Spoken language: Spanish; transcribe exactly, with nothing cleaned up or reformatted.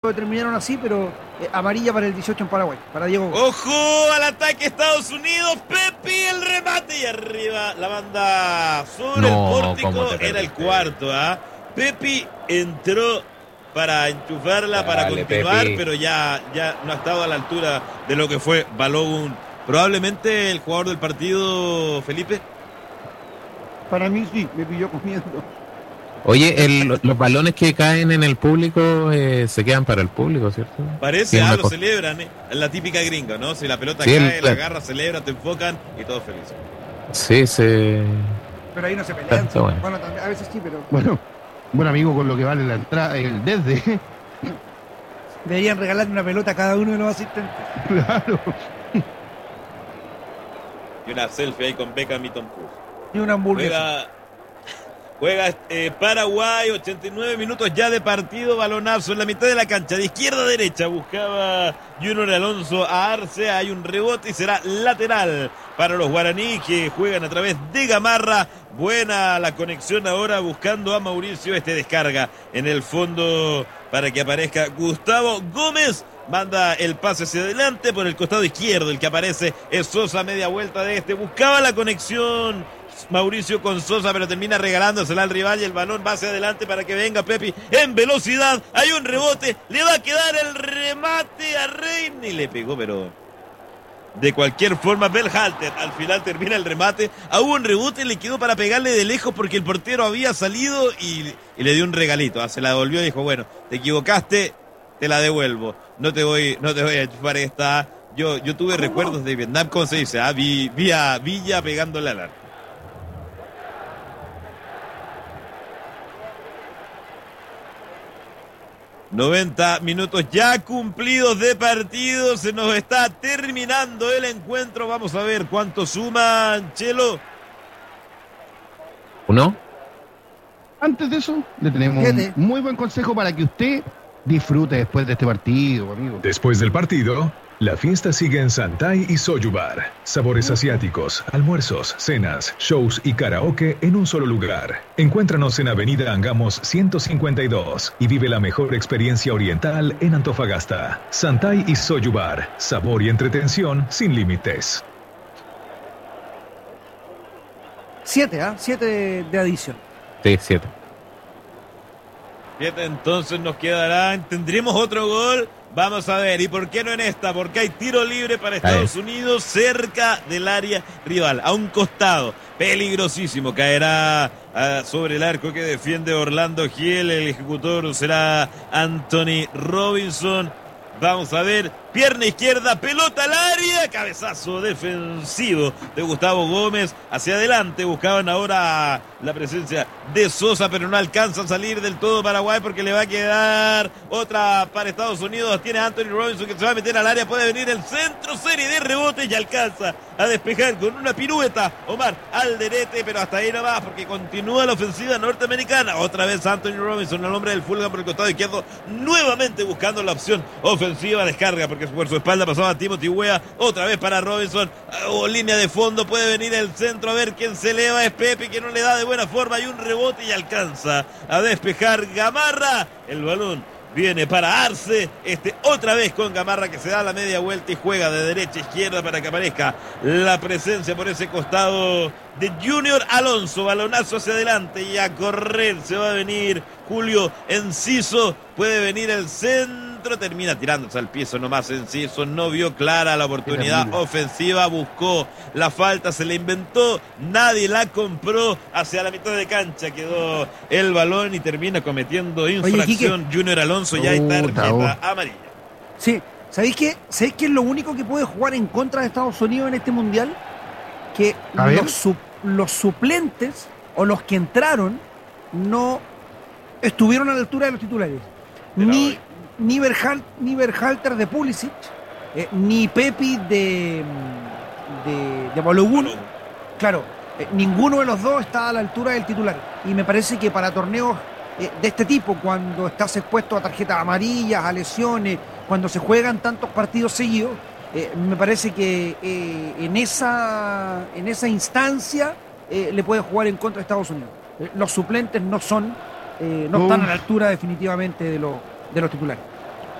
determinaron así, pero eh, amarilla para el dieciocho en Paraguay, para Diego Gómez. ¡Ojo al ataque Estados Unidos! Pepi, el remate y arriba la banda sobre No, el pórtico. ¿cómo te Era el perdiste? cuarto, ¿ah? Pepi entró para enchufarla, para Dale, continuar, Pepi. pero ya, ya no ha estado a la altura de lo que fue Balogun. Probablemente el jugador del partido, Felipe. Para mí sí, me pilló comiendo. Oye, el- los balones que caen en el público eh, se quedan para el público, ¿cierto? Parece, Tiene ah, una lo co- celebran, ¿eh? La típica gringa, ¿no? Si la pelota Sí, cae, el- la agarra, celebra, te enfocan y todos felices. Sí, se... Pero ahí no se pelean. Está bueno. Bueno, también, a veces sí, pero Bueno, buen amigo con lo que vale la entrada, el desde. deberían regalarle una pelota a cada uno de los asistentes. Claro. Y una selfie ahí con Beckham y Tom Cruise. Y una hamburguesa. Juega, juega eh, Paraguay, ochenta y nueve minutos ya de partido, balonazo en la mitad de la cancha, de izquierda a derecha, buscaba Junior Alonso a Arce, hay un rebote y será lateral para los guaraní que juegan a través de Gamarra. Buena la conexión ahora buscando a Mauricio, este descarga en el fondo para que aparezca Gustavo Gómez. Manda el pase hacia adelante por el costado izquierdo. El que aparece es Sosa, media vuelta de este. Buscaba la conexión Mauricio con Sosa, pero termina regalándosela al rival y el balón va hacia adelante para que venga Pepi en velocidad. Hay un rebote, le va a quedar el remate a Reina y le pegó, pero de cualquier forma Berhalter al final termina el remate. A hubo un rebote, le quedó para pegarle de lejos porque el portero había salido y, y le dio un regalito. Se la devolvió y dijo, bueno, te equivocaste, te la devuelvo. No te voy, no te voy a chupar esta. Yo, yo tuve recuerdos de Vietnam, ¿cómo se dice? Ah, vi, vi a Villa pegándole al arco. noventa minutos ya cumplidos de partido. Se nos está terminando el encuentro. Vamos a ver cuánto suma, Chelo. ¿Uno? Antes de eso, le tenemos Fíjate. un muy buen consejo para que usted disfrute después de este partido, amigo. Después del partido, la fiesta sigue en Santay y Soyubar. Sabores asiáticos, almuerzos, cenas, shows y karaoke en un solo lugar. Encuéntranos en Avenida Angamos ciento cincuenta y dos y vive la mejor experiencia oriental en Antofagasta. Santay y Soyubar. Sabor y entretención sin límites. Siete, ¿ah? Siete de, de adición. Sí, siete. Siete, entonces nos quedarán. Tendremos otro gol. Vamos a ver. ¿Y por qué no en esta? Porque hay tiro libre para Estados Unidos cerca del área rival, a un costado. Peligrosísimo. Caerá uh, sobre el arco que defiende Orlando Giel. El ejecutor será Anthony Robinson. Vamos a ver, pierna izquierda, pelota al área, cabezazo defensivo de Gustavo Gómez. Hacia adelante buscaban ahora la presencia de Sosa, pero no alcanza a salir del todo Paraguay porque le va a quedar otra para Estados Unidos. Tiene a Anthony Robinson que se va a meter al área, puede venir el centro, serie de rebotes y alcanza a despejar con una pirueta Omar Alderete, pero hasta ahí no va porque continúa la ofensiva norteamericana. Otra vez Anthony Robinson, el hombre del Fulham por el costado izquierdo, nuevamente buscando la opción ofensiva, descarga porque por su espalda pasaba Timothy Weah, otra vez para Robinson, o línea de fondo, puede venir el centro, a ver quién se eleva, es Pepe que no le da de buena forma, hay un rebote y alcanza a despejar Gamarra, el balón viene para Arce, este otra vez con Gamarra que se da la media vuelta y juega de derecha a izquierda para que aparezca la presencia por ese costado de Junior Alonso, balonazo hacia adelante y a correr se va a venir Julio Enciso, puede venir el centro, termina tirándose al piso nomás Enciso, no vio clara la oportunidad ofensiva, buscó la falta, se la inventó, nadie la compró, hacia la mitad de cancha quedó el balón y termina cometiendo infracción. Oye, Junior Alonso ya hay tarjeta amarilla. Sí, ¿sabéis qué? ¿Sabéis qué es lo único que puede jugar en contra de Estados Unidos en este mundial? Que los, su, los suplentes o los que entraron no estuvieron a la altura de los titulares. Ni, ni, Berhal, ni Berhalter de Pulisic, eh, ni Pepi de, de, de Balogun. Claro, eh, ninguno de los dos está a la altura del titular. Y me parece que para torneos eh, de este tipo, cuando estás expuesto a tarjetas amarillas, a lesiones, cuando se juegan tantos partidos seguidos, eh, me parece que eh, en, esa, en esa instancia eh, le puede jugar en contra de Estados Unidos. Eh, los suplentes no son... Eh, no Uf. están a la altura definitivamente de, lo, de los titulares.